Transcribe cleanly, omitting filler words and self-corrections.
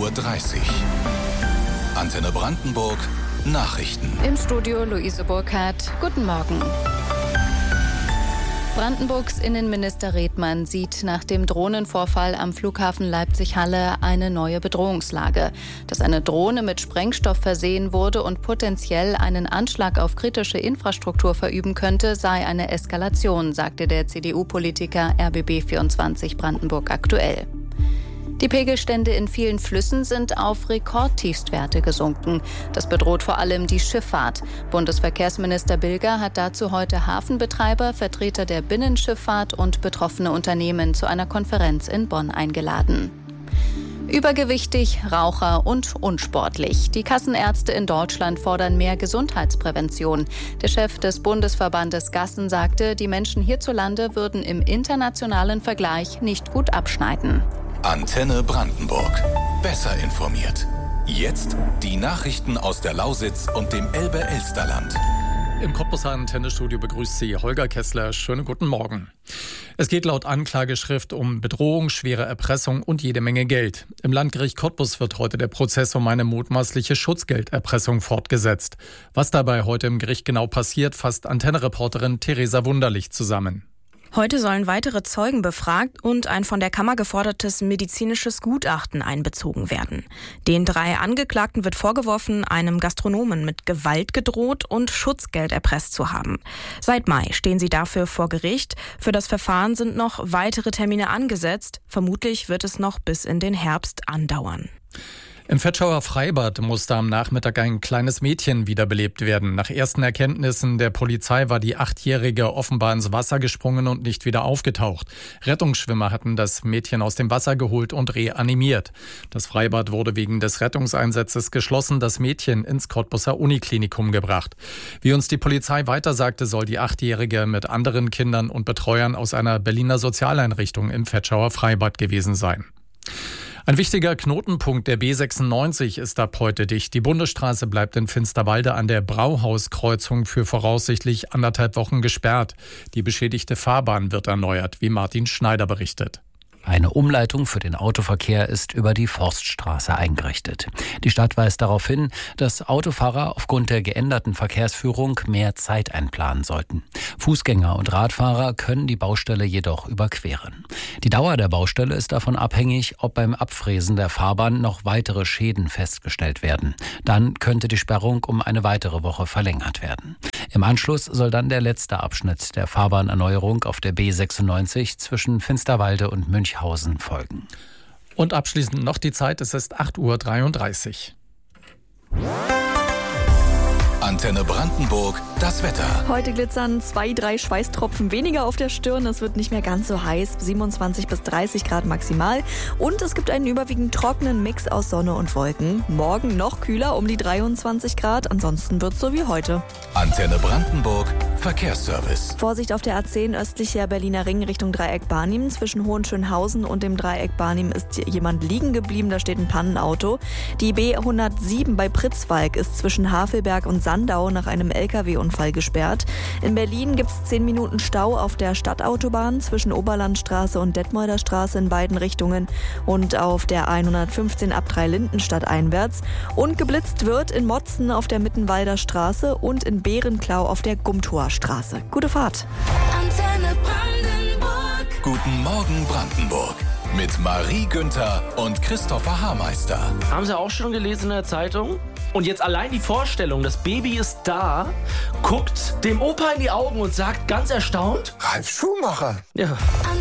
8:30 Uhr. Antenne Brandenburg, Nachrichten. Im Studio Luise Burkhardt. Guten Morgen. Brandenburgs Innenminister Redmann sieht nach dem Drohnenvorfall am Flughafen Leipzig-Halle eine neue Bedrohungslage. Dass eine Drohne mit Sprengstoff versehen wurde und potenziell einen Anschlag auf kritische Infrastruktur verüben könnte, sei eine Eskalation, sagte der CDU-Politiker RBB24 Brandenburg aktuell. Die Pegelstände in vielen Flüssen sind auf Rekordtiefstwerte gesunken. Das bedroht vor allem die Schifffahrt. Bundesverkehrsminister Bilger hat dazu heute Hafenbetreiber, Vertreter der Binnenschifffahrt und betroffene Unternehmen zu einer Konferenz in Bonn eingeladen. Übergewichtig, Raucher und unsportlich. Die Kassenärzte in Deutschland fordern mehr Gesundheitsprävention. Der Chef des Bundesverbandes Gassen sagte, die Menschen hierzulande würden im internationalen Vergleich nicht gut abschneiden. Antenne Brandenburg. Besser informiert. Jetzt die Nachrichten aus der Lausitz und dem Elbe-Elsterland. Im Cottbuser Antennestudio begrüßt Sie Holger Kessler. Schönen guten Morgen. Es geht laut Anklageschrift um Bedrohung, schwere Erpressung und jede Menge Geld. Im Landgericht Cottbus wird heute der Prozess um eine mutmaßliche Schutzgelderpressung fortgesetzt. Was dabei heute im Gericht genau passiert, fasst Antenne-Reporterin Theresa Wunderlich zusammen. Heute sollen weitere Zeugen befragt und ein von der Kammer gefordertes medizinisches Gutachten einbezogen werden. Den 3 Angeklagten wird vorgeworfen, einem Gastronomen mit Gewalt gedroht und Schutzgeld erpresst zu haben. Seit Mai stehen sie dafür vor Gericht. Für das Verfahren sind noch weitere Termine angesetzt. Vermutlich wird es noch bis in den Herbst andauern. Im Vetschauer Freibad musste am Nachmittag ein kleines Mädchen wiederbelebt werden. Nach ersten Erkenntnissen der Polizei war die 8-Jährige offenbar ins Wasser gesprungen und nicht wieder aufgetaucht. Rettungsschwimmer hatten das Mädchen aus dem Wasser geholt und reanimiert. Das Freibad wurde wegen des Rettungseinsatzes geschlossen, das Mädchen ins Cottbuser Uniklinikum gebracht. Wie uns die Polizei weitersagte, soll die 8-Jährige mit anderen Kindern und Betreuern aus einer Berliner Sozialeinrichtung im Vetschauer Freibad gewesen sein. Ein wichtiger Knotenpunkt der B96 ist ab heute dicht. Die Bundesstraße bleibt in Finsterwalde an der Brauhauskreuzung für voraussichtlich 1,5 Wochen gesperrt. Die beschädigte Fahrbahn wird erneuert, wie Martin Schneider berichtet. Eine Umleitung für den Autoverkehr ist über die Forststraße eingerichtet. Die Stadt weist darauf hin, dass Autofahrer aufgrund der geänderten Verkehrsführung mehr Zeit einplanen sollten. Fußgänger und Radfahrer können die Baustelle jedoch überqueren. Die Dauer der Baustelle ist davon abhängig, ob beim Abfräsen der Fahrbahn noch weitere Schäden festgestellt werden. Dann könnte die Sperrung um eine weitere Woche verlängert werden. Im Anschluss soll dann der letzte Abschnitt der Fahrbahnerneuerung auf der B96 zwischen Finsterwalde und Münchhausen folgen. Und abschließend noch die Zeit, es ist 8:33 Uhr. Antenne Brandenburg, das Wetter. Heute glitzern 2-3 Schweißtropfen weniger auf der Stirn. Es wird nicht mehr ganz so heiß, 27 bis 30 Grad maximal. Und es gibt einen überwiegend trockenen Mix aus Sonne und Wolken. Morgen noch kühler, um die 23 Grad. Ansonsten wird es so wie heute. Antenne Brandenburg, Verkehrsservice. Vorsicht auf der A10 östlicher Berliner Ring Richtung Dreieck Barnim. Zwischen Hohenschönhausen und dem Dreieck Barnim ist jemand liegen geblieben. Da steht ein Pannenauto. Die B107 bei Pritzwalk ist zwischen Havelberg und Sandau nach einem LKW-Unfall gesperrt. In Berlin gibt es 10 Minuten Stau auf der Stadtautobahn zwischen Oberlandstraße und Detmolder Straße in beiden Richtungen und auf der 115 ab Dreilindenstadt einwärts. Und geblitzt wird in Motzen auf der Mittenwalder Straße und in Bärenklau auf der Gumtower Straße. Gute Fahrt. Antenne Brandenburg. Guten Morgen Brandenburg. Mit Marie Günther und Christopher Haarmeister. Haben Sie auch schon gelesen in der Zeitung? Und jetzt allein die Vorstellung, das Baby ist da, guckt dem Opa in die Augen und sagt ganz erstaunt: Ralf Schumacher. Ja.